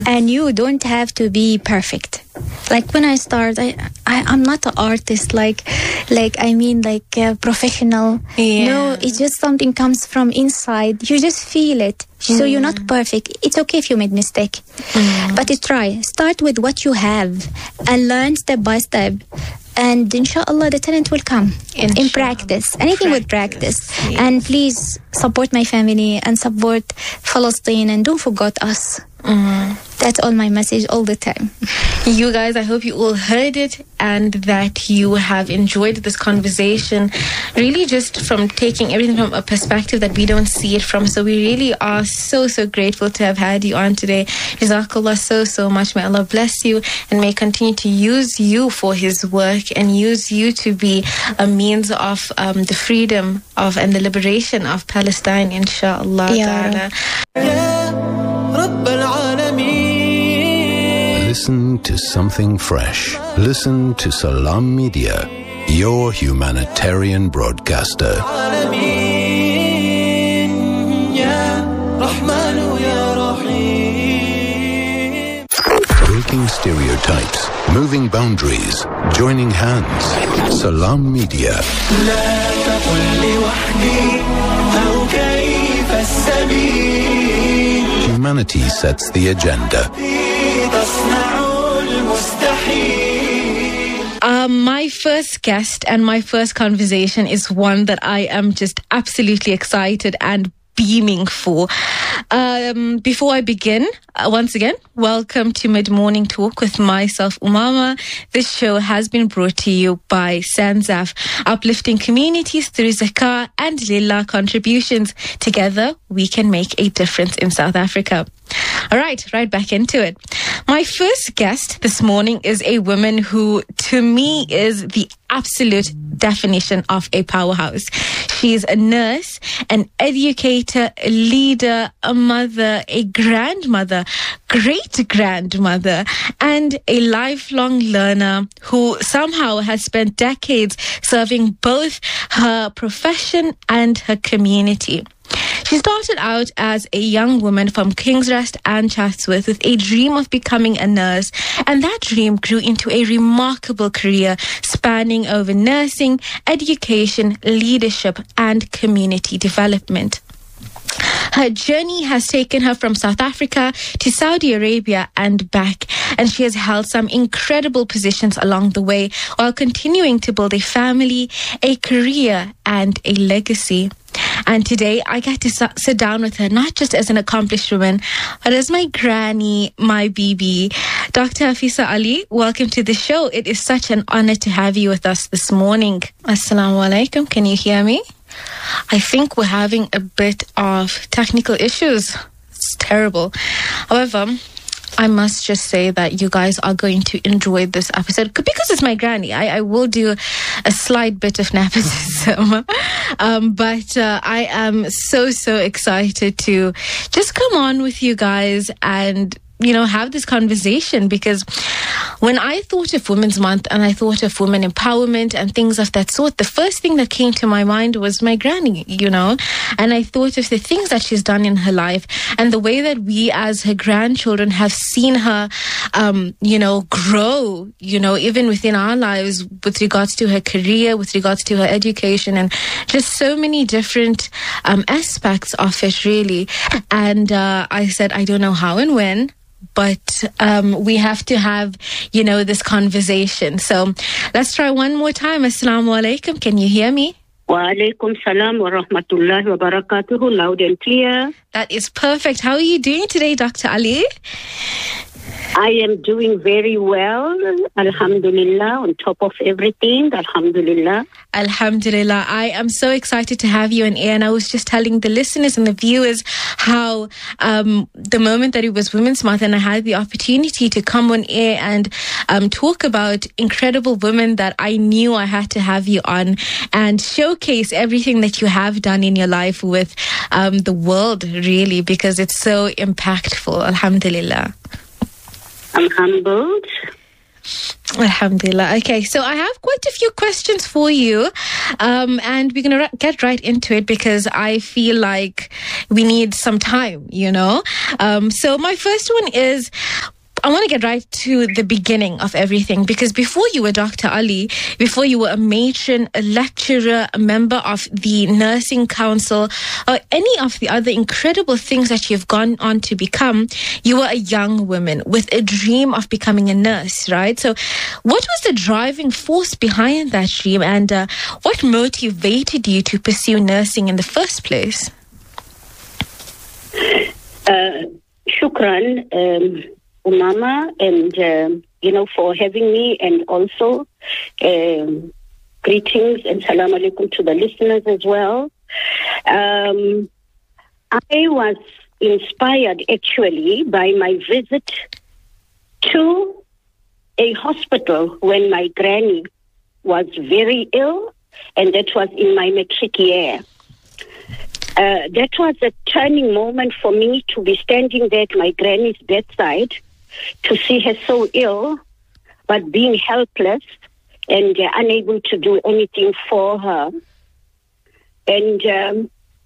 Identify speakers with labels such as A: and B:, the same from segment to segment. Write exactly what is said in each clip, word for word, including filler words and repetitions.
A: And you don't have to be perfect. Like when I start, I, I I'm not an artist. Like, like I mean, like a professional.
B: Yeah.
A: No, it's just something comes from inside. You just feel it. So
B: Mm.
A: you're not perfect. It's okay if you made mistake,
B: Mm.
A: but you try. Start with what you have and learn step by step. And inshallah, the talent will come in
B: Inshallah.
A: practice. Anything with
B: Practice,
A: practice.
B: yes.
A: And please support my family and support Palestine and don't forget us.
B: Mm.
A: That's all my message all the time.
B: You guys, I hope you all heard it and that you have enjoyed this conversation. Really just from taking everything from a perspective that we don't see it from. So we really are so, so grateful to have had you on today. Jazakallah so, so much. May Allah bless you and may continue to use you for His work and use you to be a means of um, the freedom of and the liberation of Palestine, inshallah.
A: Ya
C: Listen to something fresh. Listen to Salam Media, your humanitarian broadcaster. Breaking stereotypes, moving boundaries, joining hands. Salam Media. Humanity sets the agenda.
B: Um, my first guest and my first conversation is one that I am just absolutely excited and beaming for. Um, before I begin, uh, once again, welcome to Mid Morning Talk with myself, Umama. This show has been brought to you by Sanzaf, uplifting communities through zakah and lillah contributions. Together, we can make a difference in South Africa. All right, right back into it. My first guest this morning is a woman who, to me, is the absolute definition of a powerhouse. She is a nurse, an educator, a leader, a mother, a grandmother, great-grandmother, and a lifelong learner who somehow has spent decades serving both her profession and her community. She started out as a young woman from Kingsrest and Chatsworth with a dream of becoming a nurse, and that dream grew into a remarkable career spanning over nursing, education, leadership, and community development. Her journey has taken her from South Africa to Saudi Arabia and back, and she has held some incredible positions along the way while continuing to build a family, a career, and a legacy. And today I get to sit down with her, not just as an accomplished woman, but as my granny, my B B. Doctor Hafisa Ali, welcome to the show. It is such an honor to have you with us this morning. Assalamu alaikum. Can you hear me? I think we're having a bit of technical issues. It's terrible. However, I must just say that you guys are going to enjoy this episode because it's my granny. I, I will do a slight bit of nepotism. um, but uh, I am so, so excited to just come on with you guys and, you know, have this conversation, because when I thought of Women's Month and I thought of women empowerment and things of that sort, the first thing that came to my mind was my granny, you know, and I thought of the things that she's done in her life and the way that we as her grandchildren have seen her, um, you know, grow, you know, even within our lives with regards to her career, with regards to her education, and just so many different um, aspects of it, really. And uh, I said, I don't know how and when, but um, we have to have, you know, this conversation. So let's try one more time. Assalamu alaikum. Can you hear me?
D: Wa alaikum salam wa rahmatullahi wa barakatuhu. Loud and clear.
B: That is perfect. How are you doing today, Doctor Ali?
D: I am doing very well. Alhamdulillah. On top of everything. Alhamdulillah.
B: Alhamdulillah. I am so excited to have you on air. And I was just telling the listeners and the viewers how um, the moment that it was Women's Month and I had the opportunity to come on air and um, talk about incredible women that I knew I had to have you on and showcase everything that you have done in your life with um, the world, really, because it's so impactful. Alhamdulillah.
D: I'm humbled.
B: Alhamdulillah. Okay, so I have quite a few questions for you, um, and we're going to ra- get right into it because I feel like we need some time, you know. Um, so my first one is, I want to get right to the beginning of everything, because before you were Doctor Ali, before you were a matron, a lecturer, a member of the Nursing Council, or any of the other incredible things that you've gone on to become, you were a young woman with a dream of becoming a nurse, right? So what was the driving force behind that dream, and uh, what motivated you to pursue nursing in the first place?
D: Uh, shukran. Um Umama, and um, you know, for having me, and also um, greetings and salam alaikum to the listeners as well. Um, I was inspired actually by my visit to a hospital when my granny was very ill, and that was in my matric year. Uh, that was a turning moment for me to be standing there at my granny's bedside, to see her so ill, but being helpless and uh, unable to do anything for her. And um,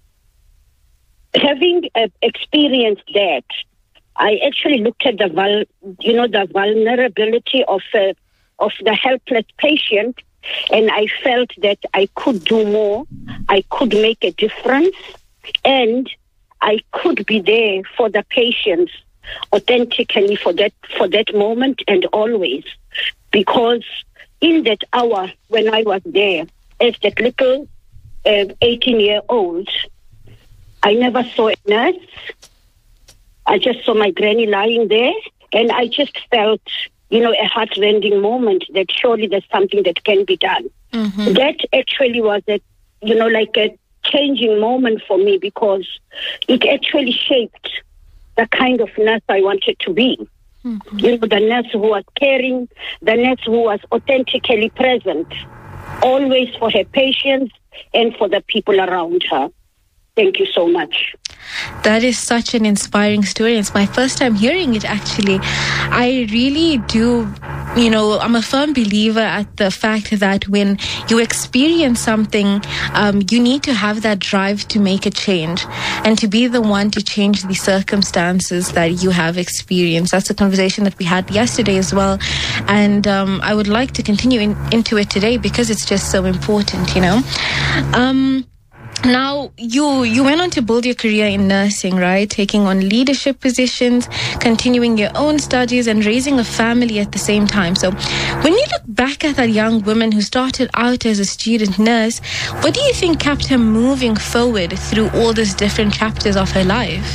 D: having uh, experienced that, I actually looked at the vul- you know, the vulnerability of uh, of the helpless patient, and I felt that I could do more, I could make a difference, and I could be there for the patients authentically for that for that moment and always. Because in that hour when I was there as that little uh, eighteen-year-old, I never saw a nurse. I just saw my granny lying there, and I just felt, you know, a heart-rending moment that surely there's something that can be done. Mm-hmm. That actually was a, you know, like a changing moment for me, because it actually shaped the kind of nurse I wanted to be. Mm-hmm. You know, the nurse who was caring, the nurse who was authentically present, always for her patients and for the people around her. Thank you so much.
B: That is such an inspiring story. It's my first time hearing it, actually. I really do, you know, I'm a firm believer at the fact that when you experience something, um, you need to have that drive to make a change and to be the one to change the circumstances that you have experienced. That's a conversation that we had yesterday as well. And um, I would like to continue in, into it today because it's just so important, you know. Um, Now, you you went on to build your career in nursing, right? Taking on leadership positions, continuing your own studies, and raising a family at the same time. So when you look back at that young woman who started out as a student nurse, what do you think kept her moving forward through all these different chapters of her life?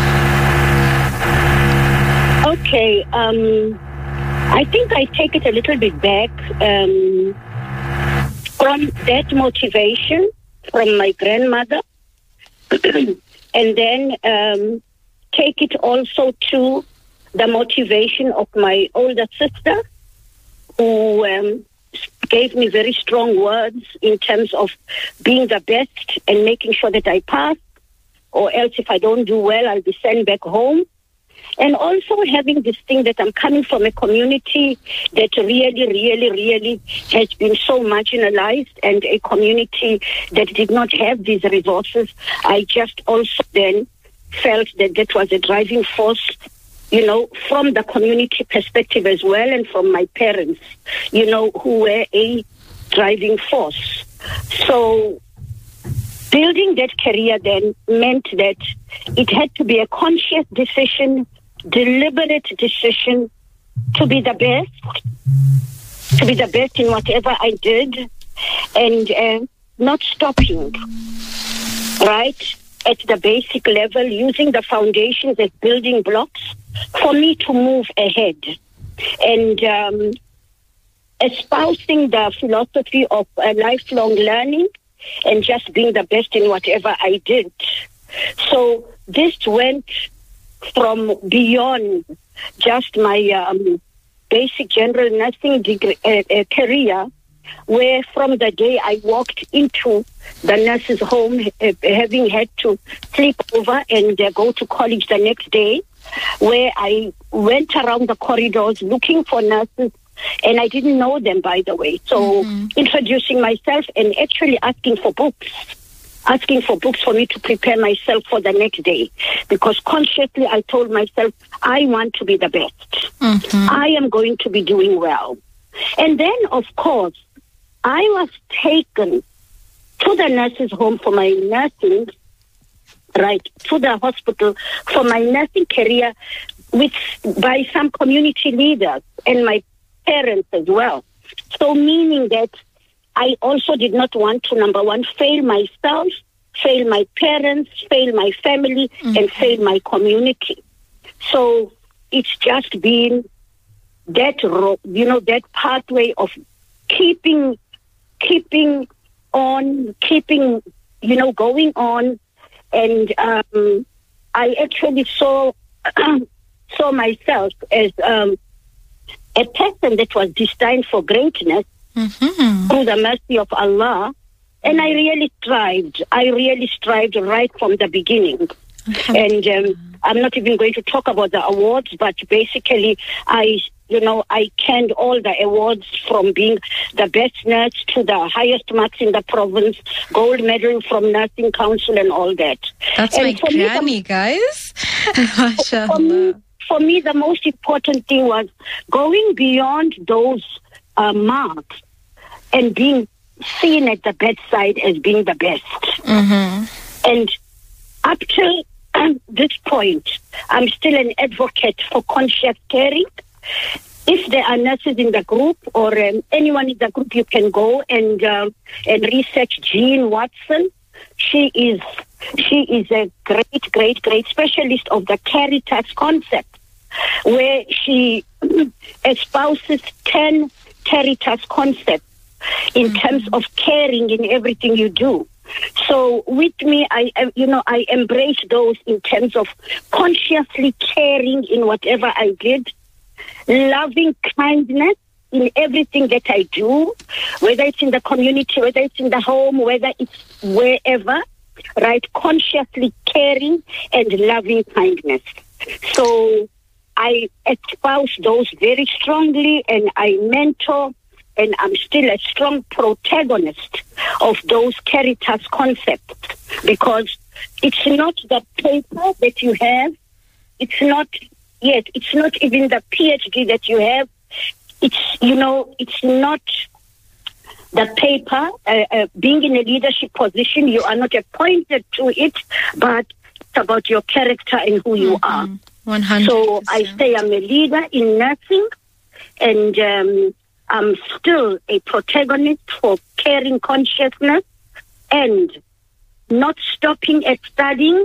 D: Okay, um, I think I take it a little bit back um, from that motivation from my grandmother, and then um, take it also to the motivation of my older sister, who um, gave me very strong words in terms of being the best and making sure that I pass, or else if I don't do well, I'll be sent back home. And also having this thing that I'm coming from a community that really, really, really has been so marginalized, and a community that did not have these resources. I just also then felt that that was a driving force, you know, from the community perspective as well, and from my parents, you know, who were a driving force. So building that career then meant that it had to be a conscious decision, deliberate decision to be the best, to be the best in whatever I did, and uh, not stopping, right, at the basic level, using the foundations as building blocks for me to move ahead. And um, espousing the philosophy of uh, lifelong learning and just being the best in whatever I did. So this went from beyond just my um, basic general nursing degree, uh, uh, career, where from the day I walked into the nurse's home, uh, having had to sleep over and uh, go to college the next day, where I went around the corridors looking for nurses And I didn't know them, by the way. So mm-hmm. introducing myself and actually asking for books. Asking for books for me to prepare myself for the next day. Because consciously I told myself, I want to be the best. Mm-hmm. I am going to be doing well. And then, of course, I was taken to the nurses' home for my nursing, right, to the hospital for my nursing career with by some community leaders and my parents as well. So meaning that I also did not want to, number one, fail myself, fail my parents, fail my family, mm-hmm. and fail my community. So it's just been that, you know, that pathway of keeping, keeping on, keeping, you know, going on. And um, I actually saw, saw myself as um, a person that was destined for greatness. Mm-hmm. Through the mercy of Allah, and I really strived. I really strived right from the beginning. And um, I'm not even going to talk about the awards, but basically, I, you know, I canned all the awards from being the best nurse to the highest marks in the province, gold medal from Nursing Council, and all that.
B: That's and my granny, guys.
D: for, me, for me, the most important thing was going beyond those Uh, marks and being seen at the bedside as being the best. Mm-hmm. And up till um, this point, I'm still an advocate for conscious caring. If there are nurses in the group or um, anyone in the group, you can go and uh, and research Jean Watson. She is she is a great, great, great specialist of the Caritas concept, where she espouses ten Caritas concept in mm-hmm. terms of caring in everything you do. So with me, I, you know, I embrace those in terms of consciously caring in whatever I did, loving kindness in everything that I do, whether it's in the community, whether it's in the home, whether it's wherever, right? Consciously caring and loving kindness. So I espouse those very strongly, and I mentor, and I'm still a strong protagonist of those Caritas concepts, because it's not the paper that you have, it's not yet, it's not even the PhD that you have, it's, you know, it's not the paper, uh, uh, being in a leadership position, you are not appointed to it, but it's about your character and who you mm-hmm. are.
B: one hundred percent.
D: So I say I'm a leader in nursing, and um, I'm still a protagonist for caring consciousness and not stopping at studying,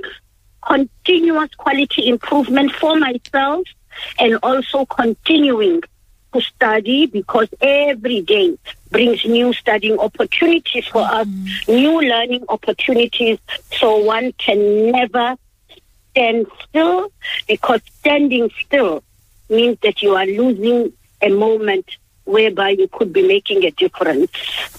D: continuous quality improvement for myself, and also continuing to study, because every day brings new studying opportunities for mm-hmm. us, new learning opportunities, so one can never stand still, because standing still means that you are losing a moment whereby you could be making a difference.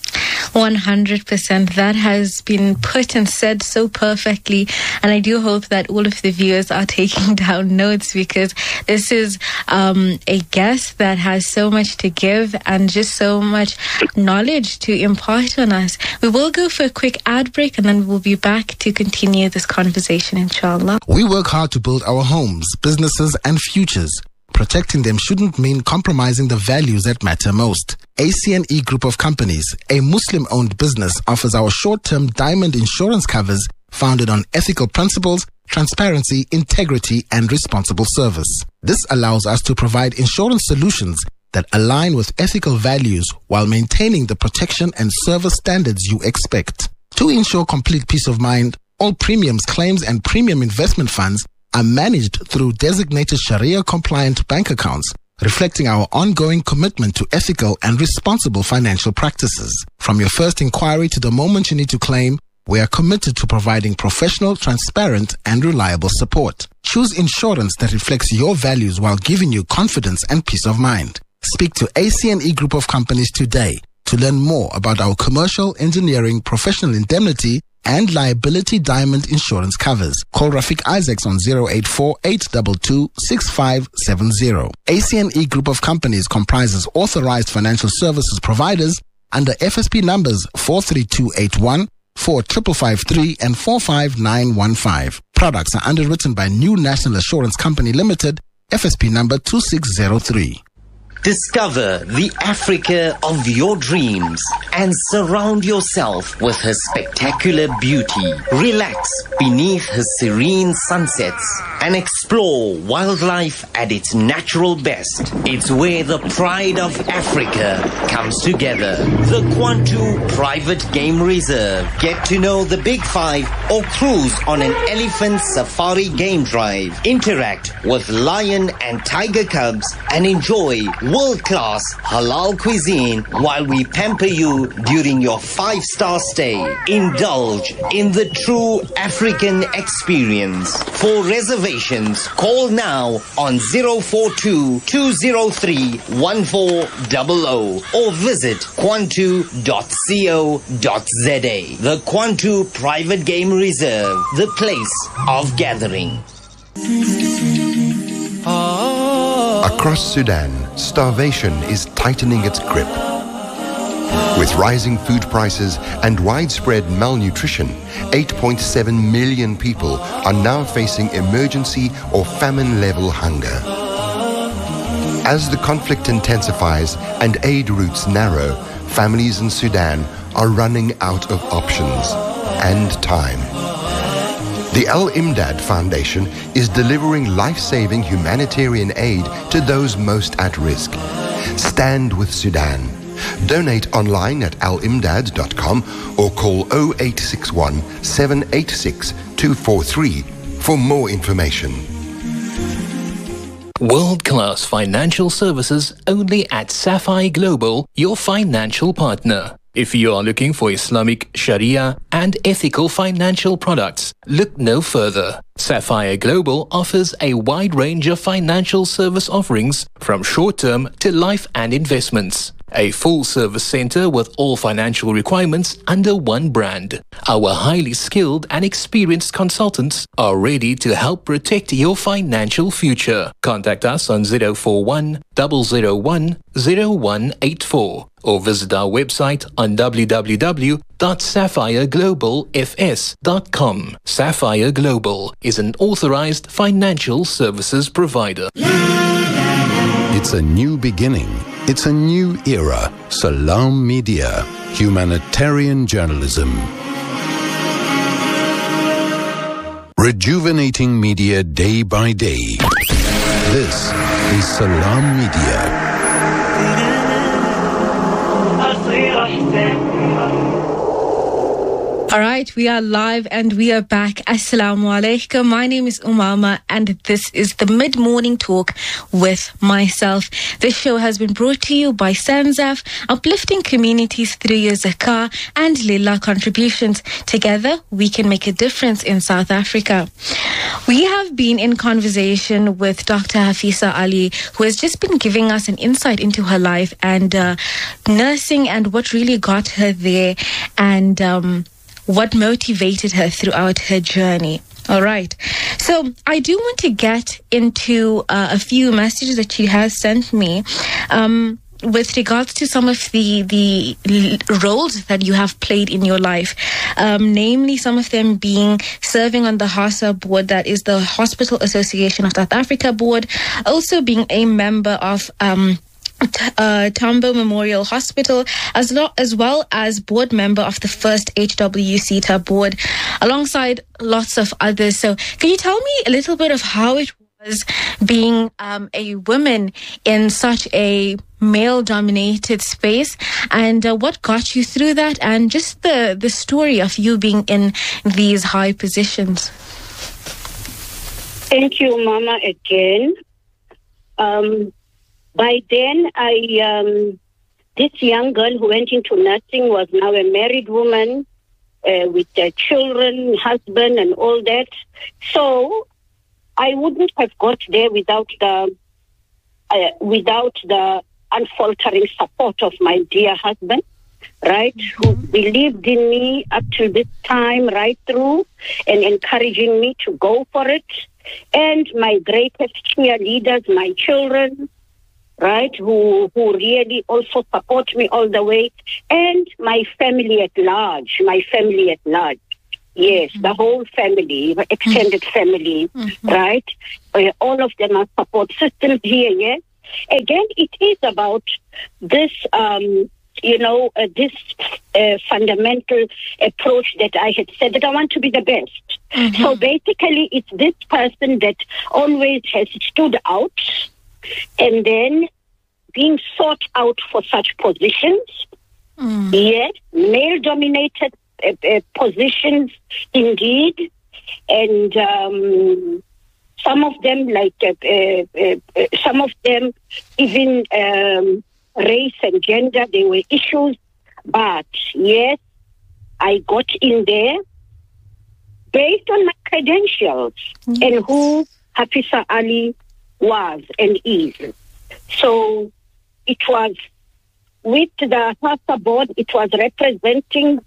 B: one hundred percent. That has been put and said so perfectly. And I do hope that all of the viewers are taking down notes, because this is um, a guest that has so much to give and just so much knowledge to impart on us. We will go for a quick ad break, and then we'll be back to continue this conversation, inshallah.
E: We work hard to build our homes, businesses, and futures. Protecting them shouldn't mean compromising the values that matter most. A C N E Group of Companies, a Muslim-owned business, offers our short-term diamond insurance covers founded on ethical principles, transparency, integrity, and responsible service. This allows us to provide insurance solutions that align with ethical values while maintaining the protection and service standards you expect. To ensure complete peace of mind, all premiums, claims, and premium investment funds are managed through designated Sharia-compliant bank accounts, reflecting our ongoing commitment to ethical and responsible financial practices. From your first inquiry to the moment you need to claim, we are committed to providing professional, transparent, and reliable support. Choose insurance that reflects your values while giving you confidence and peace of mind. Speak to A C N E Group of Companies today to learn more about our commercial, engineering, professional indemnity, and liability diamond insurance covers. Call Rafiq Isaacs on zero eight four, eight two two, six five seven zero. A C N E Group of Companies comprises authorized financial services providers under F S P numbers four three two eight one, four five five three and four five nine one five. Products are underwritten by New National Assurance Company Limited, F S P number two six zero three.
F: Discover the Africa of your dreams and surround yourself with her spectacular beauty. Relax beneath her serene sunsets and explore wildlife at its natural best. It's where the pride of Africa comes together. The Kwantu Private Game Reserve. Get to know the Big Five or cruise on an elephant safari game drive. Interact with lion and tiger cubs and enjoy world-class halal cuisine while we pamper you during your five-star stay. Indulge in the true African experience. For reservations, call now on zero four two, two zero three, one four zero zero or visit kwantu dot co dot za. The Kwantu Private Game Reserve, the place of gathering.
G: Across Sudan, starvation is tightening its grip. With rising food prices and widespread malnutrition, eight point seven million people are now facing emergency or famine-level hunger. As the conflict intensifies and aid routes narrow, families in Sudan are running out of options and time. The Al-Imdad Foundation is delivering life-saving humanitarian aid to those most at risk. Stand with Sudan. Donate online at al imdad dot com or call zero eight six one, seven eight six, two four three for more information.
H: World-class financial services only at Sapphire Global, your financial partner. If you are looking for Islamic, Sharia and ethical financial products, look no further. Sapphire Global offers a wide range of financial service offerings from short-term to life and investments. A full-service center with all financial requirements under one brand. Our highly skilled and experienced consultants are ready to help protect your financial future. Contact us on zero four one, zero zero one, zero one eight four or visit our website on w w w dot sapphire global f s dot com. Sapphire Global is an authorized financial services provider.
C: It's a new beginning. It's a new era. Salam Media. Humanitarian journalism. Rejuvenating media day by day. This is Salam Media.
B: All right, we are live and we are back. Assalamu alaikum. My name is Umama and this is the mid-morning talk with myself. This show has been brought to you by Sanzaf, uplifting communities through your zakah and lillah contributions. Together, we can make a difference in South Africa. We have been in conversation with Doctor Hafisa Ali, who has just been giving us an insight into her life and uh, nursing and what really got her there and um, what motivated her throughout her journey. All right. So I do want to get into uh, a few messages that she has sent me um, with regards to some of the, the roles that you have played in your life, um, namely some of them being serving on the HASA board, that is the Hospital Association of South Africa board, also being a member of um, Uh, Tambo Memorial Hospital, as, lo- as well as board member of the first H W C T A board, alongside lots of others. So can you tell me a little bit of how it was being um, a woman in such a male-dominated space, and uh, what got you through that, and just the, the story of you being in these high positions?
D: Thank you, Mama, again. Um... By then, I um, this young girl who went into nursing was now a married woman uh, with uh, children, husband, and all that. So I wouldn't have got there without the uh, without the unfaltering support of my dear husband. right, who believed in me up to this time, right through, and encouraging me to go for it. And my greatest cheerleaders, my children, right, who who really also support me all the way, and my family at large, my family at large. Yes, mm-hmm. the whole family, the extended mm-hmm. family, mm-hmm. right? Uh, all of them are support systems here, yes. Again, it is about this, um, you know, uh, this uh, fundamental approach that I had said, that I want to be the best. Mm-hmm. So basically, it's this person that always has stood out, and then being sought out for such positions. Mm. Yes, male-dominated uh, uh, positions indeed, and um, some of them, like uh, uh, uh, some of them, even um, race and gender, they were issues. But yes, I got in there based on my credentials yes. and who Hafisa Ali was and is. So it was with the HASA board, it was representing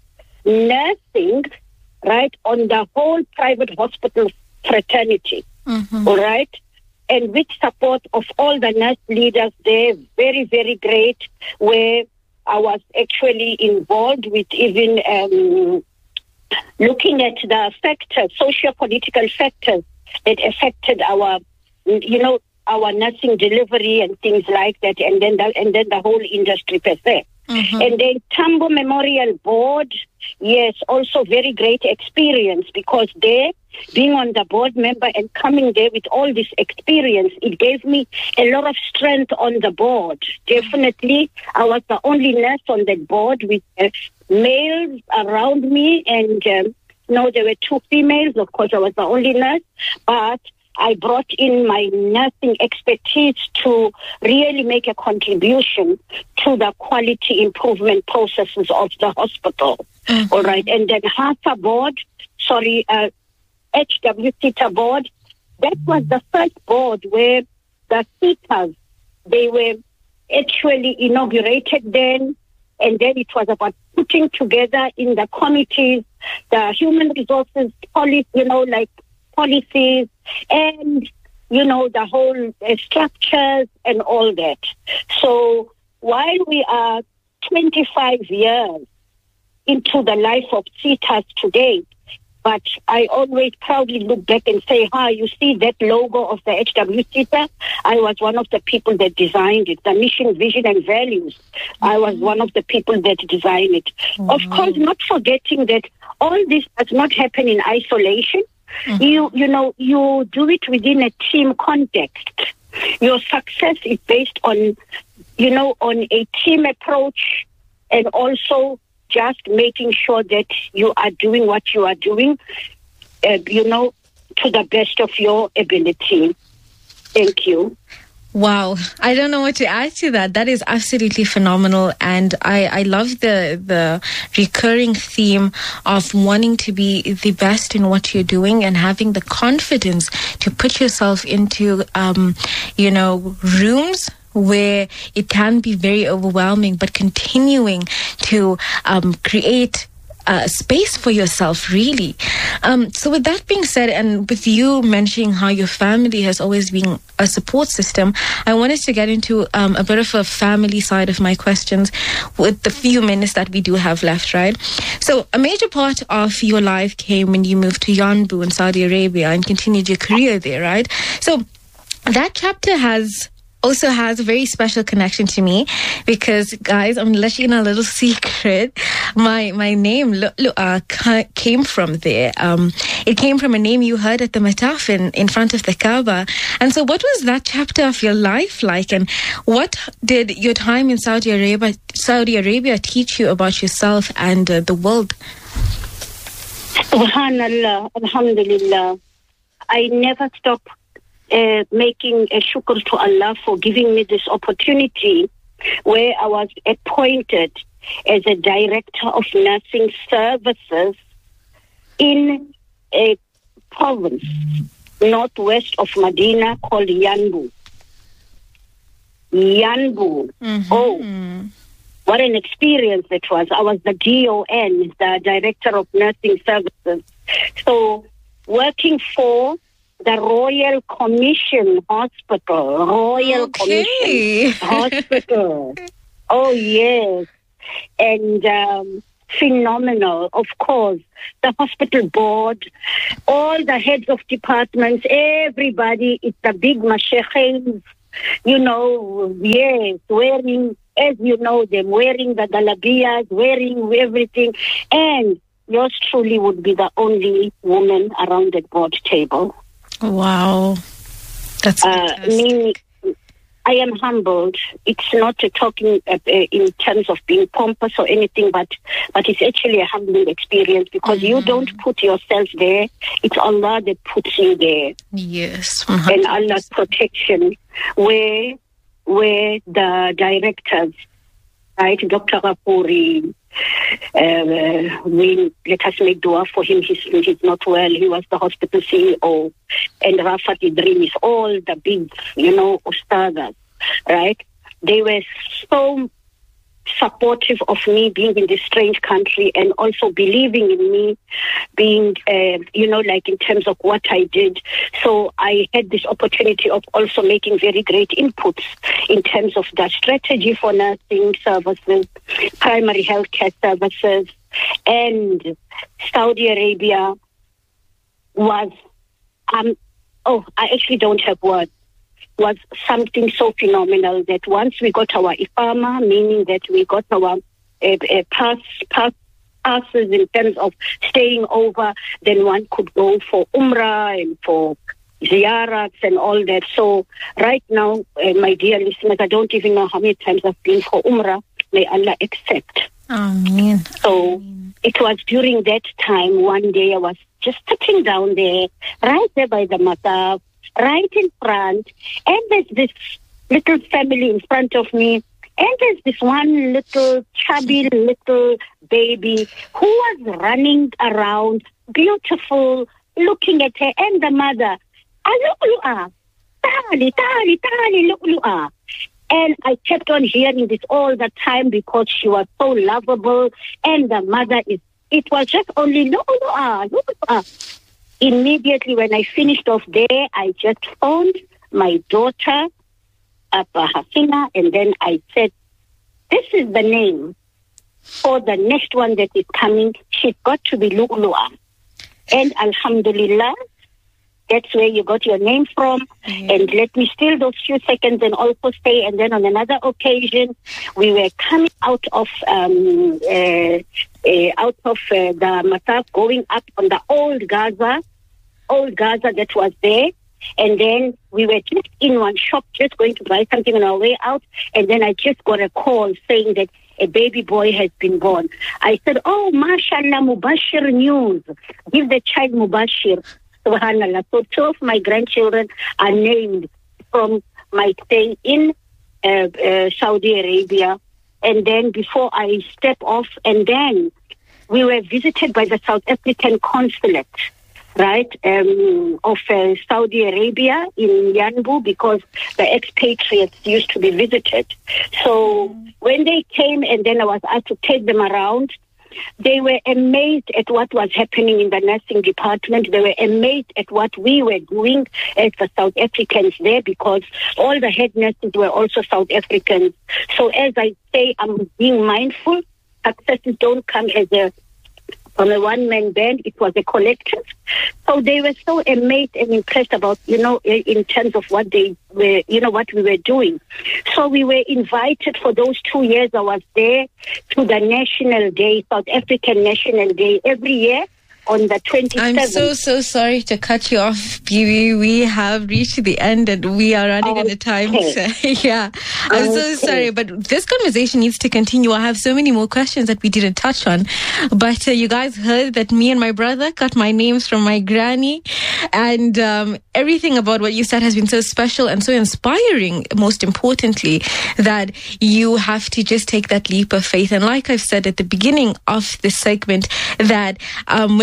D: nursing, right, on the whole private hospital fraternity, mm-hmm. all right? And with support of all the nurse leaders there, very, very great, where I was actually involved with even um, looking at the factors, socio-political factors that affected our, you know, our nursing delivery and things like that, and then the, and then the whole industry per se. Mm-hmm. And then Tambo Memorial Board, yes, also very great experience, because there, being on the board member and coming there with all this experience, it gave me a lot of strength on the board. Definitely, I was the only nurse on that board with uh, males around me, and um, no, there were two females. Of course, I was the only nurse, but I brought in my nursing expertise to really make a contribution to the quality improvement processes of the hospital. Mm-hmm. All right. And then HASA board, sorry, uh, H W SETA board, that was the first board where the SETAs, they were actually inaugurated then. And then it was about putting together in the committees, the human resources policy, you know, like policies, and, you know, the whole uh, structures and all that. So while we are twenty-five years into the life of SETAs today, but I always proudly look back and say, hi, you see that logo of the H W SETA? I was one of the people that designed it. The mission, vision, and values. Mm-hmm. I was one of the people that designed it. Mm-hmm. Of course, not forgetting that all this does not happen in isolation. Mm-hmm. You, you know, you do it within a team context. Your success is based on, you know, on a team approach, and also just making sure that you are doing what you are doing, uh, you know, to the best of your ability. Thank you.
B: Wow. I don't know what to add to that. That is absolutely phenomenal. And I, I love the the recurring theme of wanting to be the best in what you're doing and having the confidence to put yourself into, um, you know, rooms where it can be very overwhelming, but continuing to um, create Uh, space for yourself, really. Um, so with that being said, and with you mentioning how your family has always been a support system, I wanted to get into um, a bit of a family side of my questions with the few minutes that we do have left, right? So a major part of your life came when you moved to Yanbu in Saudi Arabia and continued your career there, right? So that chapter has also has a very special connection to me, because, guys, I'm letting you know a little secret. My my name uh, came from there. Um, it came from a name you heard at the Mataf in, in front of the Kaaba. And so what was that chapter of your life like? And what did your time in Saudi Arabia, Saudi Arabia teach you about yourself and uh, the world?
D: Subhanallah, alhamdulillah. I never stop Uh, making a shukr to Allah for giving me this opportunity, where I was appointed as a director of nursing services in a province northwest of Medina called Yanbu. Yanbu. Mm-hmm. Oh, what an experience it was. I was the D O N, the Director of Nursing Services. So working for the Royal Commission Hospital, Royal
B: Okay.
D: Commission Hospital. Oh, yes. And um, phenomenal, of course. The hospital board, all the heads of departments, everybody, it's the big mashaykhs, you know, yes, wearing, as you know them, wearing the galabiyas, wearing everything. And yours truly would be the only woman around the board table.
B: Wow. That's
D: Uh,
B: fantastic.
D: meaning, I am humbled. It's not a talking uh, uh, in terms of being pompous or anything, but but it's actually a humbling experience because
B: Mm-hmm.
D: you don't put yourself there. It's Allah that puts you there,
B: Yes.
D: and Allah's protection. Where where the directors, right, Doctor Rapuri, uh, we let us make dua for him. He's, he's not well. He was the hospital C E O. And Rafat Idris, all the big, you know, ustadas, right? They were so supportive of me being in this strange country and also believing in me being, uh, you know, like in terms of what I did. So I had this opportunity of also making very great inputs in terms of the strategy for nursing services, primary healthcare services, and Saudi Arabia was, um, oh, I actually don't have words. Was something so phenomenal that once we got our ifama, meaning that we got our uh, uh, pass, pass, passes in terms of staying over, then one could go for umrah and for ziyarats and all that. So right now, uh, my dear listeners, I don't even know how many times I've been for umrah. May Allah accept.
B: Amen.
D: So it was during that time, one day I was just sitting down there, right there by the mataf, right in front, and there's this little family in front of me, and there's this one little chubby little baby who was running around, beautiful, looking at her, and the mother, "Aluklu'a, tali, tali, tali, luklu'a." And I kept on hearing this all the time because she was so lovable, and the mother is, it was just only luklu'a, luklu'a. Immediately when I finished off there, I just phoned my daughter, Abba Hafina, and then I said, this is the name for the next one that is coming. She's got to be Lu'lu'a. And Alhamdulillah, that's where you got your name from. Mm-hmm. And let me steal those few seconds and also say, and then on another occasion, we were coming out of um, uh, uh, out of uh, the Mataf, going up on the old Gaza, old Gaza that was there. And then we were just in one shop, just going to buy something on our way out. And then I just got a call saying that a baby boy has been born. I said, oh, mashallah, Mubashir news. Give the child Mubashir. Subhanallah. So two of my grandchildren are named from my stay in uh, uh, Saudi Arabia. And then before I step off, and then we were visited by the South African consulate, right, um, of uh, Saudi Arabia in Yanbu, because the expatriates used to be visited. So when they came and then I was asked to take them around, they were amazed at what was happening in the nursing department. They were amazed at what we were doing as the South Africans there, because all the head nurses were also South Africans. So as I say, I'm being mindful. Successes don't come as a from a one-man band. It was a collective. So they were so amazed and impressed about, you know, in terms of what they were, you know, what we were doing. So we were invited for those two years I was there to the National Day, South African National Day, every year on the twenty-seventh.
B: I'm so, so sorry to cut you off, Bibi. We have reached the end and we are running out of time. So, yeah, I'm so
D: Okay.
B: sorry, but this conversation needs to continue. I have so many more questions that we didn't touch on. But uh, you guys heard that me and my brother got my names from my granny. And um, everything about what you said has been so special and so inspiring, most importantly, that you have to just take that leap of faith. And like I've said at the beginning of this segment, that um, when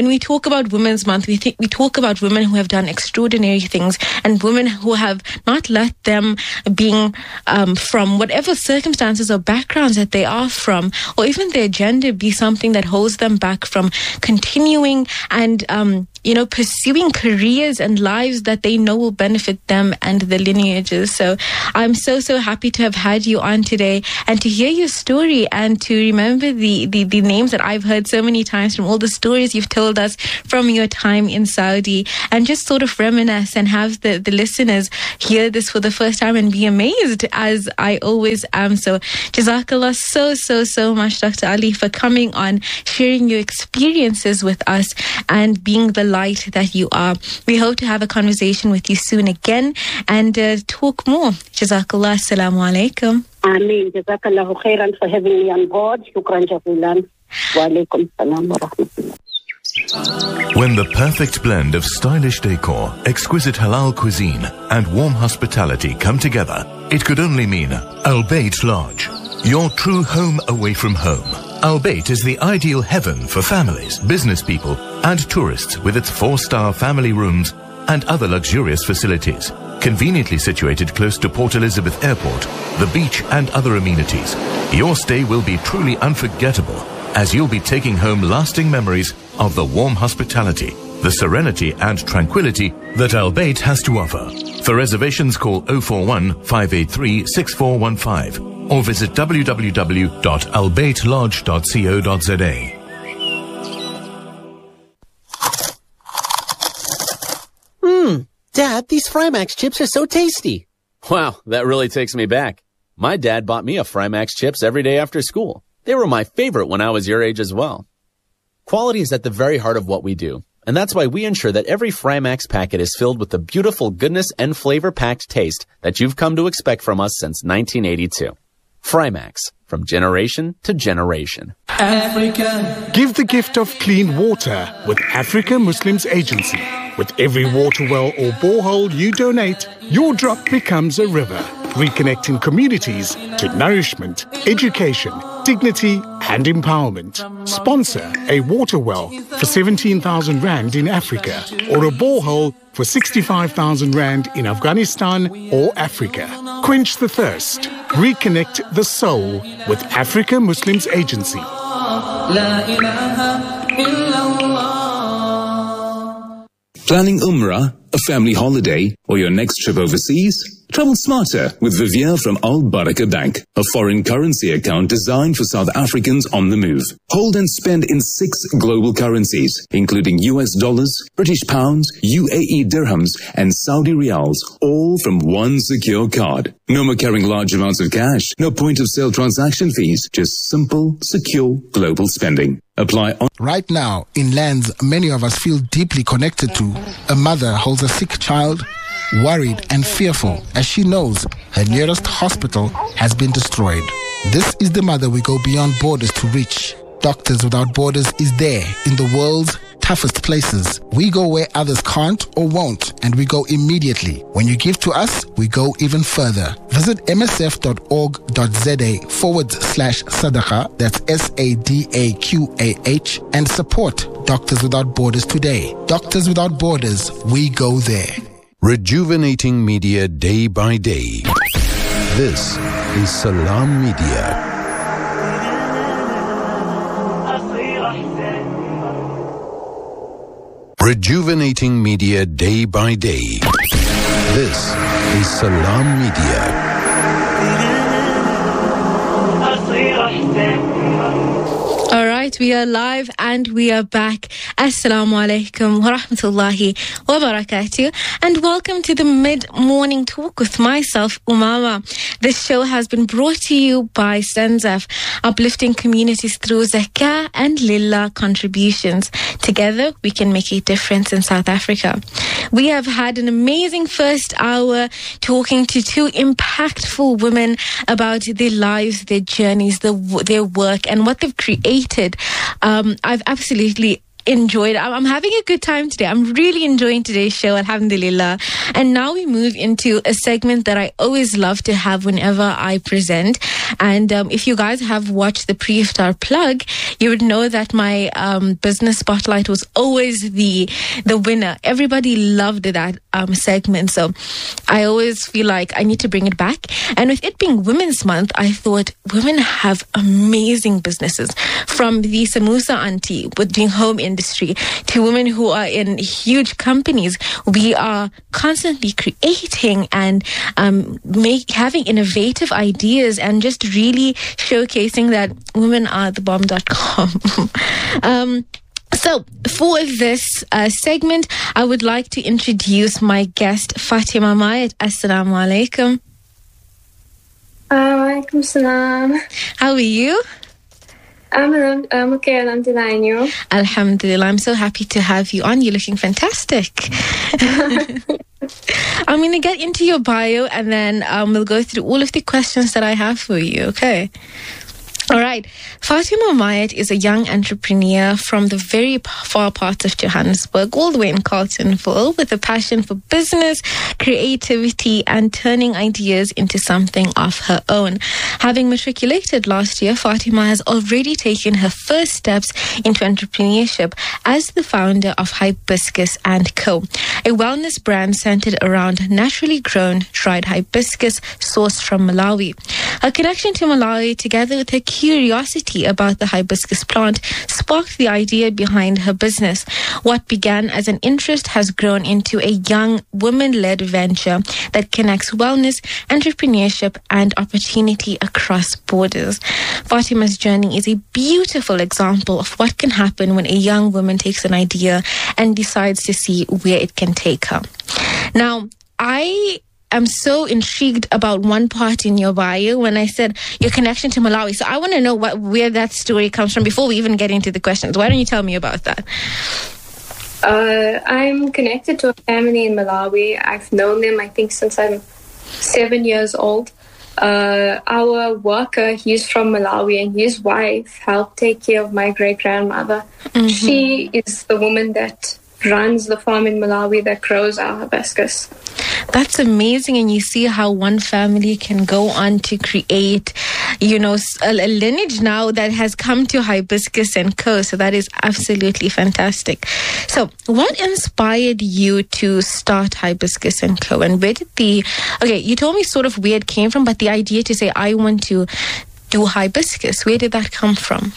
B: we talk about Women's Month, we think we talk about women who have done extraordinary things and women who have not let them being um, from whatever circumstances or backgrounds that they are from, or even their gender, be something that holds them back from continuing and um, you know, pursuing careers and lives that they know will benefit them and their lineages. So I'm so, so happy to have had you on today and to hear your story and to remember the, the, the names that I've heard so many times from all the stories you've told us from your time in Saudi, and just sort of reminisce and have the, the listeners hear this for the first time and be amazed, as I always am. So Jazakallah so, so, so much, Doctor Ali, for coming on, sharing your experiences with us and being the light that you are. We hope to have a conversation with you soon again and uh, talk more. Jazakallah. Assalamu alaikum.
D: Ameen. Jazakallahu khairan for having me on board. Shukran jazilan. Wa alaikum salam wa rahmatullah.
I: When the perfect blend of stylish decor, exquisite halal cuisine, and warm hospitality come together, it could only mean Al Bayt Lodge, your true home away from home. Al Bayt is the ideal heaven for families, business people, and tourists, with its four-star family rooms and other luxurious facilities. Conveniently situated close to Port Elizabeth Airport, the beach, and other amenities, your stay will be truly unforgettable, as you'll be taking home lasting memories of the warm hospitality, the serenity and tranquility that Al Bayt has to offer. For reservations, call oh four one, five eight three, six four one five or visit w w w dot al bayt lodge dot co dot z a.
J: Mmm, Dad, these Frymax chips are so tasty. Wow, that really takes me back. My dad bought me a Frymax chips every day after school. They were my favorite when I was your age as well. Quality is at the very heart of what we do, and that's why we ensure that every Frymax packet is filled with the beautiful goodness and flavor-packed taste that you've come to expect from us since nineteen eighty-two. Frymax, from generation to generation.
K: Africa. Give the gift of clean water with Africa Muslims Agency. With every water well or borehole you donate, your drop becomes a river, reconnecting communities to nourishment, education, dignity and empowerment. Sponsor a water well for seventeen thousand rand in Africa, or a borehole for sixty-five thousand rand in Afghanistan or Africa. Quench the thirst. Reconnect the soul with Africa Muslims Agency.
L: Planning Umrah, a family holiday, or your next trip overseas? Travel smarter with Vivier from Al Baraka Bank, a foreign currency account designed for South Africans on the move. Hold and spend in six global currencies, including U S dollars, British pounds, U A E dirhams, and Saudi riyals, all from one secure card. No more carrying large amounts of cash, no point of sale transaction fees, just simple, secure global spending. Apply on.
E: Right now, in lands many of us feel deeply connected to, a mother holds a sick child, worried and fearful as she knows her nearest hospital has been destroyed. This is the mother we go beyond borders to reach. Doctors Without Borders is there in the world's toughest places. We go where others can't or won't, and we go immediately. When you give to us, we go even further. Visit msf.org.za forward slash sadaqah, that's S A D A Q A H, and support Doctors Without Borders today. Doctors Without Borders, we go there.
C: Rejuvenating media day by day. This is Salam Media. Rejuvenating media day by day. This is Salam Media.
B: All right, we are live and we are back. Assalamu alaikum wa rahmatullahi wa barakatuh, and welcome to the mid-morning talk with myself, Umama. This show has been brought to you by Senzaf, uplifting communities through zakah and lillah contributions. Together, we can make a difference in South Africa. We have had an amazing first hour talking to two impactful women about their lives, their journeys, the, their work, and what they've created. Um, I've absolutely enjoyed. I'm having a good time today. I'm really enjoying today's show, alhamdulillah. And now we move into a segment that I always love to have whenever I present. And um, if you guys have watched the pre-iftar plug, you would know that my um, business spotlight was always the the winner. Everybody loved that um, segment. So I always feel like I need to bring it back. And with it being Women's Month, I thought women have amazing businesses, from the samosa auntie with doing home industry to women who are in huge companies. We are constantly creating and um, make, having innovative ideas and just really showcasing that women are the bomb dot com. um, So, for this uh, segment, I would like to introduce my guest, Fatima Mayet. Assalamu alaikum.
M: Alaikum salam.
B: How are you?
M: I'm, I'm okay, alhamdulillah, and you?
B: Alhamdulillah, I'm so happy to have you on. You're looking fantastic. I'm going to get into your bio and then um, we'll go through all of the questions that I have for you, okay? All right. Fatima Mayet is a young entrepreneur from the very far parts of Johannesburg, all the way in Carletonville, with a passion for business, creativity, and turning ideas into something of her own. Having matriculated last year, Fatima has already taken her first steps into entrepreneurship as the founder of Hibiscus and Co., a wellness brand centered around naturally grown dried hibiscus sourced from Malawi. Her connection to Malawi, together with her curiosity about the hibiscus plant, sparked the idea behind her business. What began as an interest has grown into a young woman-led venture that connects wellness, entrepreneurship, and opportunity across borders. Fatima's journey is a beautiful example of what can happen when a young woman takes an idea and decides to see where it can take her. Now, I I'm so intrigued about one part in your bio when I said your connection to Malawi. So I want to know what where that story comes from before we even get into the questions. Why don't you tell me about that?
M: Uh, I'm connected to a family in Malawi. I've known them, I think, since I'm seven years old. Uh, our worker, he's from Malawi, and his wife helped take care of my great-grandmother. Mm-hmm. She is the woman that runs the farm in Malawi that grows our hibiscus.
B: That's amazing. And you see how one family can go on to create, you know, a, a lineage now that has come to Hibiscus and Co. So that is absolutely fantastic. So what inspired you to start Hibiscus and Co? And where did the, okay, you told me sort of where it came from, but the idea to say, I want to do hibiscus, where did that come from?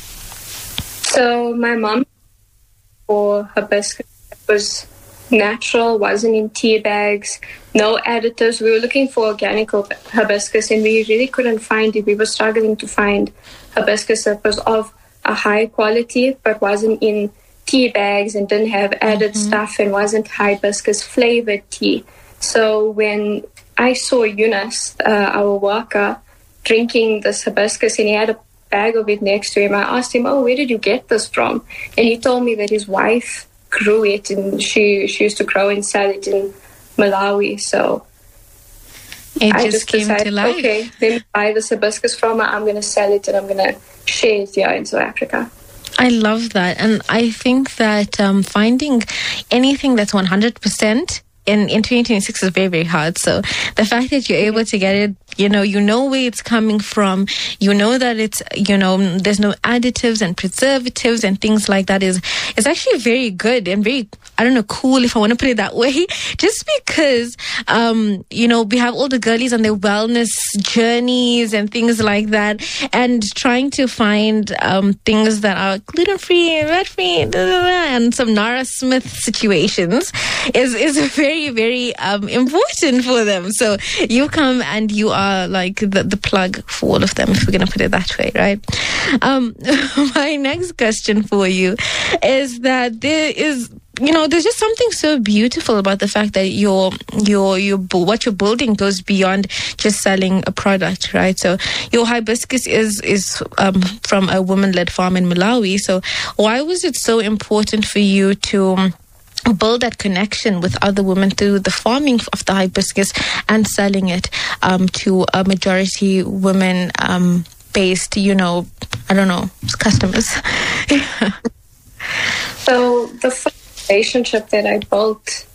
M: So my mom, for hibiscus, was natural, wasn't in tea bags, no additives. We were looking for organic hibiscus and we really couldn't find it. We were struggling to find hibiscus that was of a high quality but wasn't in tea bags and didn't have added mm-hmm. stuff and wasn't hibiscus flavored tea. So when I saw Yunus, uh, our worker, drinking this hibiscus and he had a bag of it next to him, I asked him, oh, where did you get this from? And he told me that his wife grew it and she, she used to grow and sell it in Malawi. So
B: it
M: I
B: just,
M: just
B: came
M: decided,
B: to life.
M: okay, let me buy this hibiscus from her. I'm going to sell it and I'm going to share it here in South Africa.
B: I love that. And I think that um, finding anything that's one hundred percent in, in twenty twenty-six is very, very hard. So the fact that you're able to get it, you know, you know where it's coming from, you know that it's, you know, there's no additives and preservatives and things like that is, is actually very good and very, I don't know, cool, if I want to put it that way. Just because, um, you know, we have all the girlies on their wellness journeys and things like that, and trying to find um, things that are gluten-free, red-free, and some Nara Smith situations is, is very, very um, important for them. So you come and you are like the, the plug for all of them, if we're going to put it that way, right? Um, my next question for you is that there is, you know, there's just something so beautiful about the fact that your your your what you're building goes beyond just selling a product, right? So your hibiscus is is um, from a woman-led farm in Malawi. So why was it so important for you to build that connection with other women through the farming of the hibiscus and selling it um, to a majority women um, based, you know, I don't know, customers?
M: So the first relationship that I built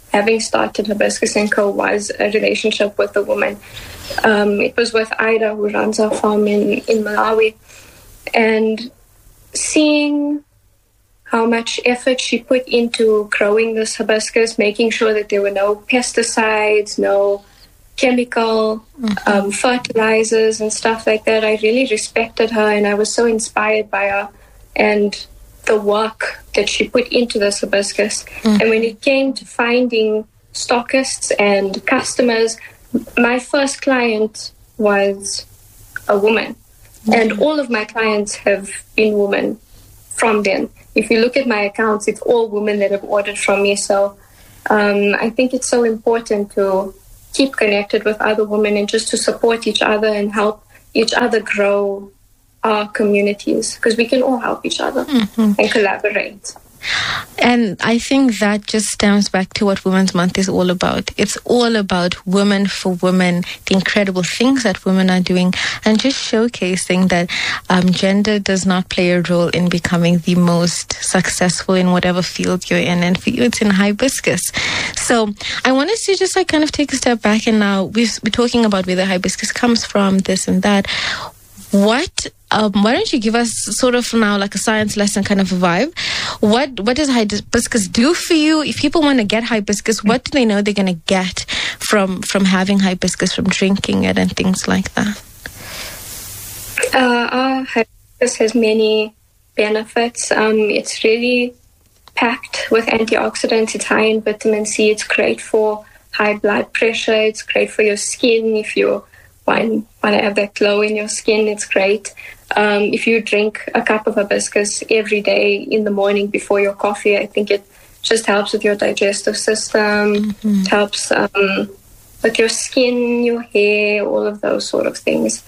M: having started Hibiscus and Co was a relationship with a woman. Um, it was with Ida, who runs our farm in, in Malawi. And seeing how much effort she put into growing this hibiscus, making sure that there were no pesticides, no chemical mm-hmm. um, fertilizers and stuff like that, I really respected her, and I was so inspired by her and the work that she put into this hibiscus. Mm-hmm. And when it came to finding stockists and customers, my first client was a woman. Mm-hmm. And all of my clients have been women from then. If you look at my accounts, it's all women that have ordered from me. So um, I think it's so important to keep connected with other women and just to support each other and help each other grow our communities, because we can all help each other mm-hmm. and collaborate.
B: And I think that just stems back to what Women's Month is all about. It's all about women for women, the incredible things that women are doing, and just showcasing that um, gender does not play a role in becoming the most successful in whatever field you're in. And for you, it's in hibiscus. So I want us to just like kind of take a step back, and now we've, we're talking about where the hibiscus comes from, this and that. What, um, why don't you give us sort of now like a science lesson kind of a vibe? What, what does hibiscus do for you? If people want to get hibiscus, what do they know they're going to get from, from having hibiscus, from drinking it and things like that?
M: Uh, our hibiscus has many benefits. Um, it's really packed with antioxidants. It's high in vitamin C. It's great for high blood pressure. It's great for your skin. If you're Want, want to have that glow in your skin, it's great. Um, if you drink a cup of hibiscus every day in the morning before your coffee, I think it just helps with your digestive system. Mm-hmm. It helps um, with your skin, your hair, all of those sort of things.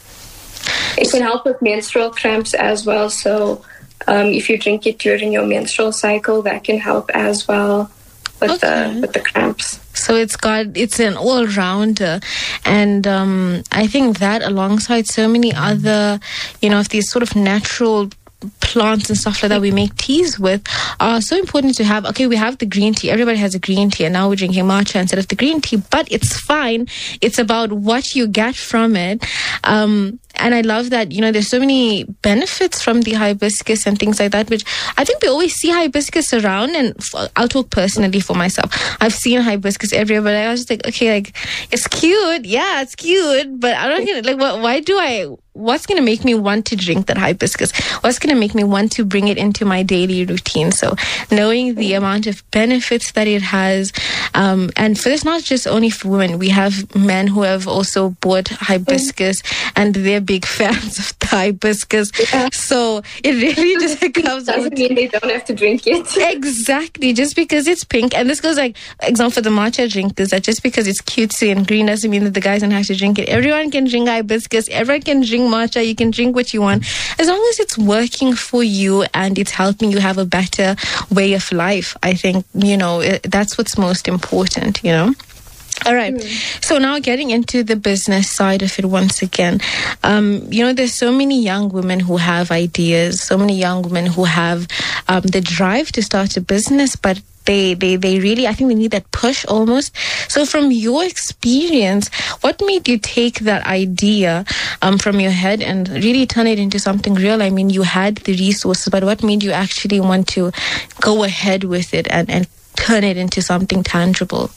M: It can help with menstrual cramps as well. So um, if you drink it during your menstrual cycle, that can help as well with okay. the with the cramps.
B: So it's got, it's an all-rounder. And um, I think that alongside so many other, you know, of these sort of natural plants and stuff like that we make teas with are so important to have. Okay, we have the green tea. Everybody has a green tea, and now we're drinking matcha instead of the green tea, but it's fine. It's about what you get from it. Um, and I love that, you know, there's so many benefits from the hibiscus and things like that, which I think we always see hibiscus around. And f- I'll talk personally for myself. I've seen hibiscus everywhere, but I was just like, okay, like, it's cute. Yeah, it's cute. But I don't get like, what, why do I, what's going to make me want to drink that hibiscus? What's going to make me want to bring it into my daily routine? So knowing the amount of benefits that it has, um, and for this, not just only for women, we have men who have also bought hibiscus and they're big fans of the hibiscus. Yeah. So it really just comes
M: doesn't out. Mean they don't have to drink it.
B: Exactly. Just because it's pink, and this goes like, example for the matcha drinkers, that just because it's cutesy and green doesn't mean that the guys don't have to drink it. Everyone can drink hibiscus. Everyone can drink matcha. You can drink what you want, as long as it's working for you and it's helping you have a better way of life. I think, you know, it, that's what's most important, you know. All right. Mm. So now getting into the business side of it once again, um, you know, there's so many young women who have ideas, so many young women who have um, the drive to start a business, but They, they, they really, I think they need that push almost. So from your experience, what made you take that idea um, from your head and really turn it into something real? I mean, you had the resources, but what made you actually want to go ahead with it and, and turn it into something tangible?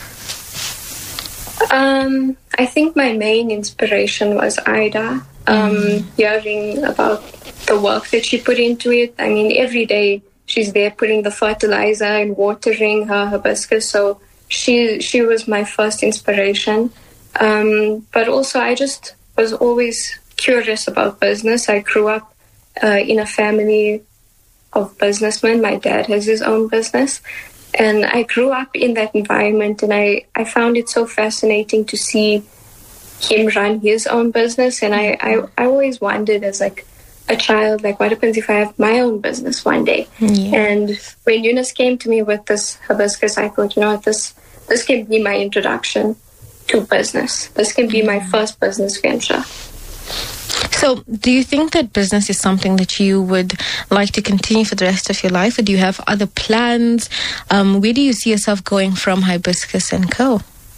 M: Um, I think my main inspiration was Ida. Um, mm. Hearing about the work that she put into it. I mean, every day she's there putting the fertilizer and watering her hibiscus. So she she was my first inspiration. Um, but also I just was always curious about business. I grew up uh, in a family of businessmen. My dad has his own business. And I grew up in that environment, and I, I found it so fascinating to see him run his own business. And I, I, I always wondered as like a child, like what happens if I have my own business one day? Yeah. And when Eunice came to me with this hibiscus, I thought, you know what, this, this can be my introduction to business. This can be my first business venture.
B: So So do you think that business is something that you would like to continue for the rest of your life, or do you have other plans? Um, where do you see yourself going from Hibiscus and Co?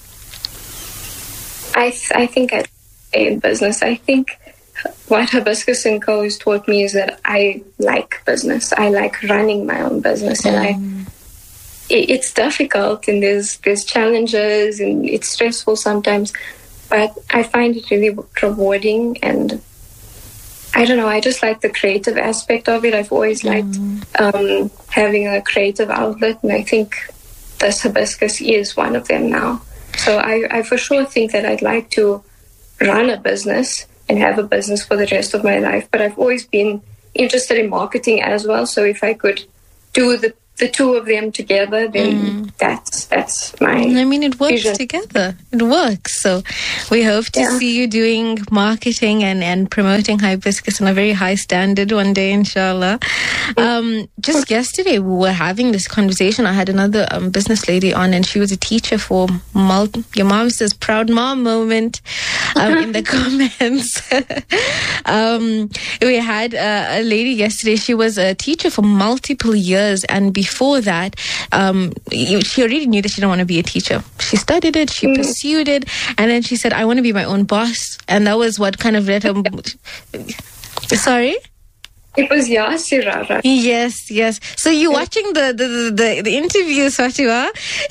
M: I th- I think I'd stay in business. I think what Hibiscus and Co has taught me is that I like business. I like running my own business, mm. and I it, it's difficult, and there's there's challenges, and it's stressful sometimes. But I find it really rewarding, and I don't know, I just like the creative aspect of it. I've always liked mm. um, having a creative outlet, and I think this Hibiscus is one of them now. So I, I for sure think that I'd like to run a business and have a business for the rest of my life. But I've always been interested in marketing as well. So if I could do the, the two of them together, then mm. that's that's my
B: I mean, it works
M: vision.
B: together. It works. So we hope to
M: Yeah.
B: see you doing marketing and, and promoting Hibiscus on a very high standard one day, inshallah. Um, just yesterday, we were having this conversation. I had another um, business lady on, and she was a teacher for mul- your mom says proud mom moment um, in the comments. um, we had uh, a lady yesterday. She was a teacher for multiple years, and before that, um, she already knew that she didn't want to be a teacher. She studied it, she mm. pursued it, and then she said, I want to be my own boss. And that was what kind of led her... Sorry?
M: It was Yasira, right?
B: Yes, yes. So you're watching the, the, the, the, the interview, Swatiwa?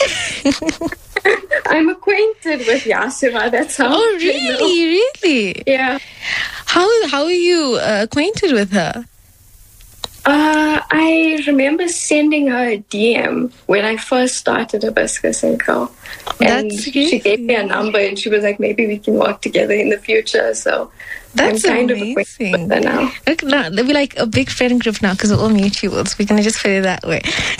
M: I'm acquainted with Yasira, that's how.
B: Oh, really? Really?
M: Yeah.
B: How, how are you uh, acquainted with her?
M: Uh, I remember sending her a D M when I first started Hibiscus and Co. And
B: That's
M: she gave me a number, and she was like, maybe we can work together in the future. So
B: That's
M: I'm kind
B: amazing.
M: of acquainted with her now.
B: Look, now, they'll be like a big friend group now because we're all mutuals. We're going to just put it that way.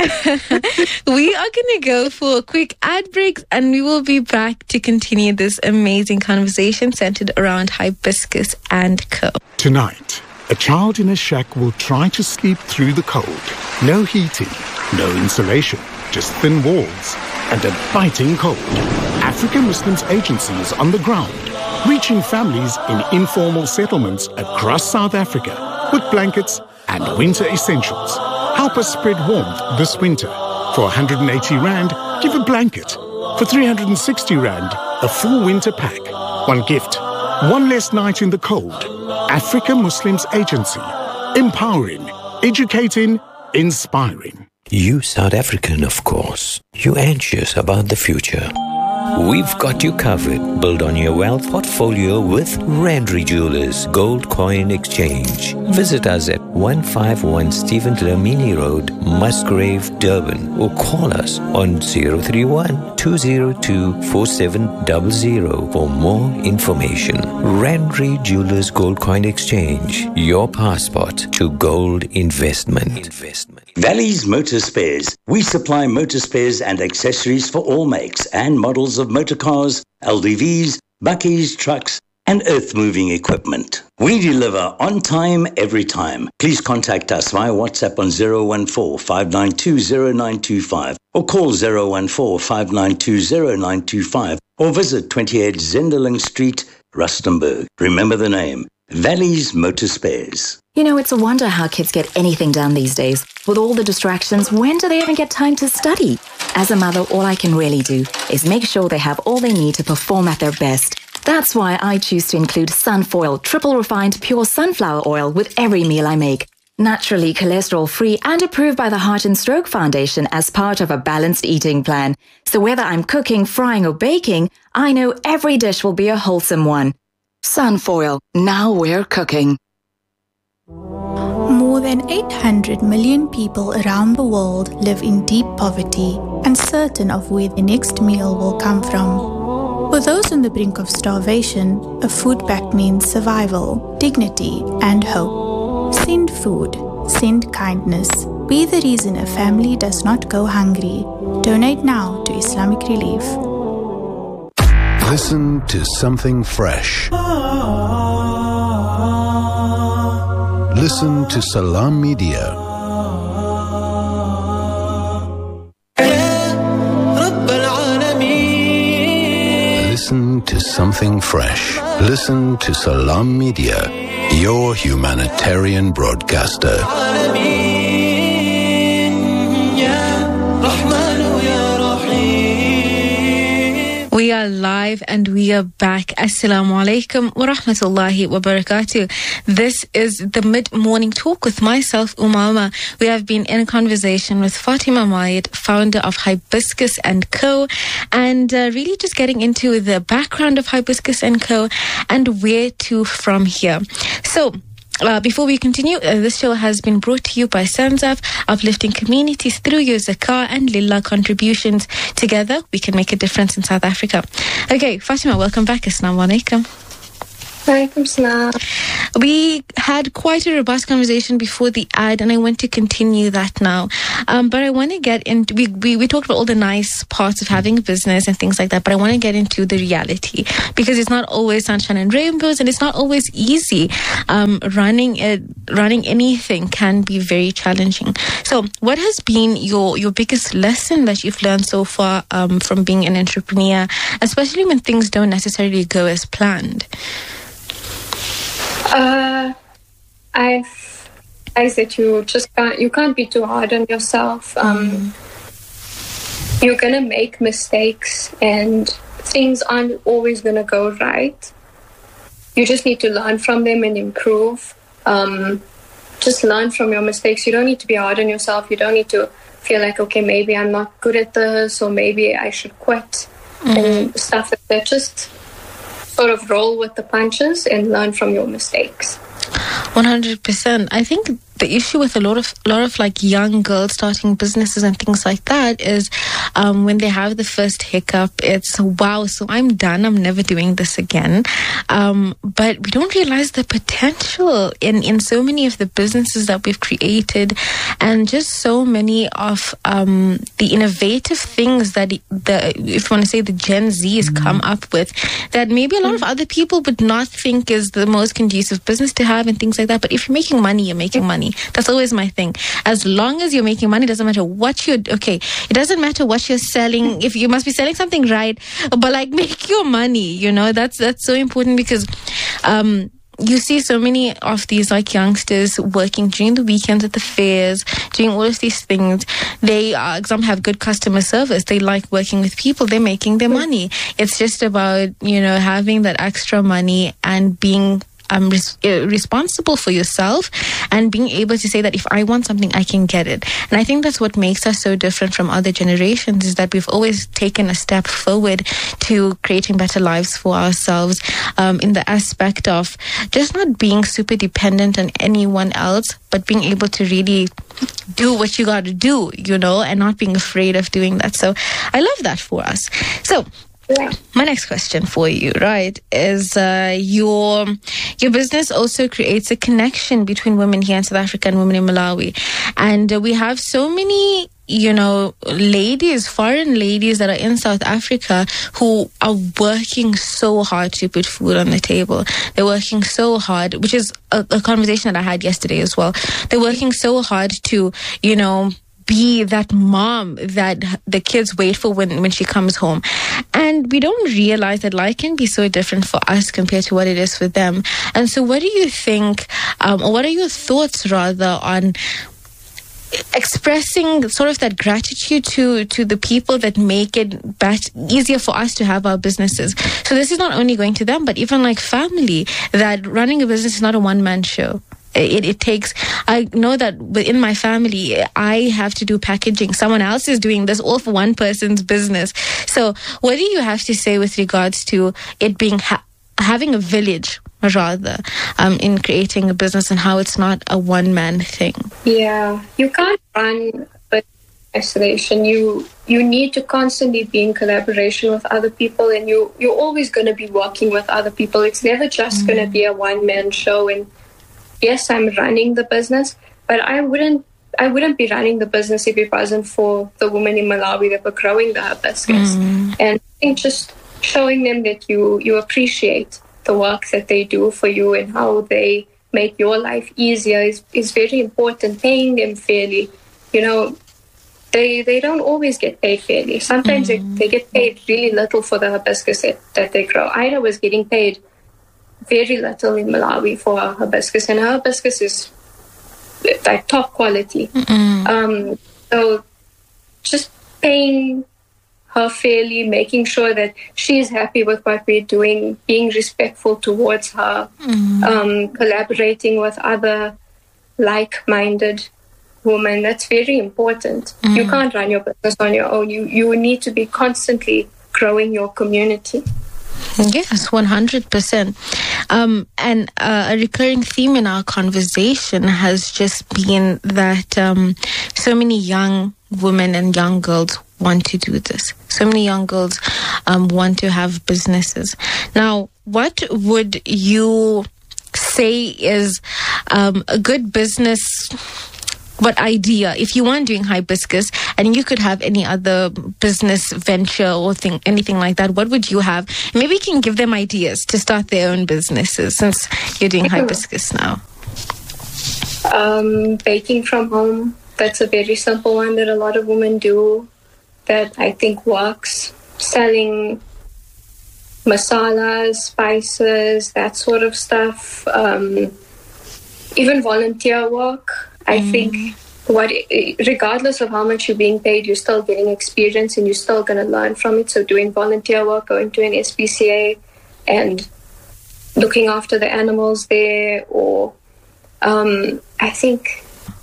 B: We are going to go for a quick ad break, and we will be back to continue this amazing conversation centered around Hibiscus and Co.
K: Tonight, a child in a shack will try to sleep through the cold. No heating, no insulation, just thin walls and a biting cold. African Muslims Agency is on the ground, reaching families in informal settlements across South Africa with blankets and winter essentials. Help us spread warmth this winter. For one hundred eighty rand, give a blanket. For three hundred sixty rand, a full winter pack. One gift, one less night in the cold. Africa Muslims Agency. Empowering, educating, inspiring.
N: You South African, of course. You anxious about the future. We've got you covered. Build on your wealth portfolio with Randry Jewelers Gold Coin Exchange. Visit us at one fifty-one Stephen Dlamini Road, Musgrave, Durban, or call us on zero three one, two zero two, four seven zero zero for more information. Randry Jewelers Gold Coin Exchange, your passport to gold investment. Investment.
O: Valley's Motor Spares. We supply motor spares and accessories for all makes and models of motor cars, L D Vs, buckies, trucks, and earth-moving equipment. We deliver on time, every time. Please contact us via WhatsApp on zero one four, five nine two, zero nine two five or call zero one four, five nine two, zero nine two five or visit twenty-eight Zenderling Street, Rustenburg. Remember the name, Valley's Motor Spares.
P: You know, it's a wonder how kids get anything done these days. With all the distractions, when do they even get time to study? As a mother, all I can really do is make sure they have all they need to perform at their best. That's why I choose to include Sunfoil triple refined pure sunflower oil with every meal I make. Naturally cholesterol-free and approved by the Heart and Stroke Foundation as part of a balanced eating plan. So whether I'm cooking, frying or baking, I know every dish will be a wholesome one. Sunfoil, now we're cooking.
Q: More than eight hundred million people around the world live in deep poverty, uncertain of where the next meal will come from. For those on the brink of starvation, a food pact means survival, dignity, and hope. Send food, send kindness. Be the reason a family does not go hungry. Donate now to Islamic Relief.
C: Listen to something fresh. Listen to Salam Media. Listen to something fresh. Listen to Salam Media. your humanitarian broadcaster.
B: We are live and we are back. Assalamu alaikum wa rahmatullahi wa barakatuh. This is the mid-morning talk with myself, Umama. We have been in a conversation with Fatima Mayed, founder of Hibiscus and Co, and uh, really just getting into the background of Hibiscus and Co and where to from here. So, Uh, before we continue, uh, this show has been brought to you by Sanzaf, uplifting communities through your zakah and lillah contributions. Together, we can make a difference in South Africa. Okay, Fatima, welcome back. Assalamu alaikum.
M: Walaikum salam.
B: We had quite a robust conversation before the ad, and I want to continue that now. Um, but I want to get into, we, we, we talked about all the nice parts of having a business and things like that, but I want to get into the reality, because it's not always sunshine and rainbows, and it's not always easy. Um, running it, running anything can be very challenging. So what has been your, your biggest lesson that you've learned so far um, from being an entrepreneur, especially when things don't necessarily go as planned?
M: Uh, I, I said you just can't. You can't be too hard on yourself. Um, mm. You're gonna make mistakes, and things aren't always gonna go right. You just need to learn from them and improve. Um, just learn from your mistakes. You don't need to be hard on yourself. You don't need to feel like, okay, maybe I'm not good at this, or maybe I should quit, mm. and stuff like that. Just sort of roll with the punches and learn from your mistakes.
B: one hundred percent. I think the issue with a lot of lot of like young girls starting businesses and things like that is um, when they have the first hiccup, it's wow, so I'm done, I'm never doing this again. Um, but we don't realize the potential in, in so many of the businesses that we've created, and just so many of um, the innovative things that the, if you want to say, the Gen Zs mm-hmm. come up with, that maybe a lot mm-hmm. of other people would not think is the most conducive business to have and things like that. But if you're making money, you're making money. That's always my thing. As long as you're making money, it doesn't matter what you're, okay, it doesn't matter what you're selling. If you must be selling something right, but like make your money, you know, that's, that's so important, because, um, you see so many of these like youngsters working during the weekends at the fairs, doing all of these things. They, uh, some have good customer service. They like working with people. They're making their money. It's just about, you know, having that extra money and being Um, res- uh, responsible for yourself, and being able to say that if I want something, I can get it. And I think that's what makes us so different from other generations, is that we've always taken a step forward to creating better lives for ourselves, um, in the aspect of just not being super dependent on anyone else, but being able to really do what you got to do, you know, and not being afraid of doing that. So I love that for us. So
M: yeah.
B: My next question for you, right, is uh, your your business also creates a connection between women here in South Africa and women in Malawi. And uh, we have so many, you know, ladies, foreign ladies that are in South Africa who are working so hard to put food on the table. They're working so hard, which is a, a conversation that I had yesterday as well. They're working so hard to, you know, be that mom that the kids wait for when, when she comes home. And we don't realize that life can be so different for us compared to what it is for them. And so what do you think, um, or what are your thoughts rather on expressing sort of that gratitude to to the people that make it bet- easier for us to have our businesses? So this is not only going to them, but even like family, that running a business is not a one-man show. It, it takes, I know that within my family, I have to do packaging. Someone else is doing this, all for one person's business. So what do you have to say with regards to it being, ha- having a village, rather, um, in creating a business, and how it's not a one-man thing?
M: Yeah, you can't run in isolation. You you need to constantly be in collaboration with other people, and you, you're always going to be working with other people. It's never just mm. going to be a one-man show. And yes, I'm running the business, but I wouldn't I wouldn't be running the business if it wasn't for the women in Malawi that were growing the hibiscus. Mm. And I think just showing them that you, you appreciate the work that they do for you and how they make your life easier is, is very important. Paying them fairly, you know, they they don't always get paid fairly. Sometimes mm. they, they get paid really little for the hibiscus that, that they grow. Ida was getting paid very little in Malawi for our hibiscus, and our hibiscus is like top quality. Um, so just paying her fairly, making sure that she's happy with what we're doing, being respectful towards her,
A: Mm.
M: um, collaborating with other like-minded women. That's very important.
A: Mm.
M: You can't run your business on your own. You you need to be constantly growing your community.
B: Yes, one hundred percent. Um, and uh, a recurring theme in our conversation has just been that um, so many young women and young girls want to do this. So many young girls um, want to have businesses. Now, what would you say is um, a good business... What idea, if you weren't doing hibiscus and you could have any other business venture or thing, anything like that, what would you have? Maybe you can give them ideas to start their own businesses since you're doing hibiscus now.
M: Um, baking from home, that's a very simple one that a lot of women do that I think works. Selling masalas, spices, that sort of stuff. Um, even volunteer work. I mm. think what, regardless of how much you're being paid, you're still getting experience and you're still going to learn from it. So doing volunteer work, going to an S P C A and looking after the animals there, or um, I think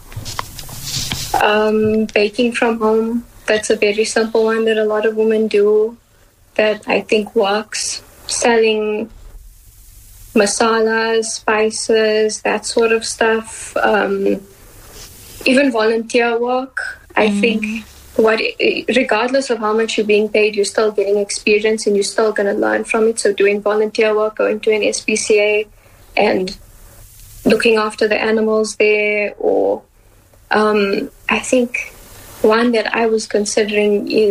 M: um, baking from home, that's a very simple one that a lot of women do that I think works. Selling masalas, spices, that sort of stuff. Um, even volunteer work, I mm. think what, regardless of how much you're being paid, you're still getting experience and you're still going to learn from it. So doing volunteer work, going to an S P C A and looking after the animals there, or um, I think one that I was considering is